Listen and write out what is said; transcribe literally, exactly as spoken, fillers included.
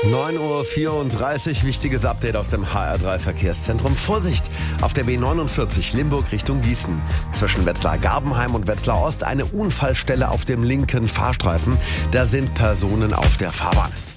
neun Uhr vierunddreißig, wichtiges Update aus dem H R drei Verkehrszentrum. Vorsicht, auf der B neunundvierzig Limburg Richtung Gießen. Zwischen Wetzlar-Garbenheim und Wetzlar Ost eine Unfallstelle auf dem linken Fahrstreifen. Da sind Personen auf der Fahrbahn.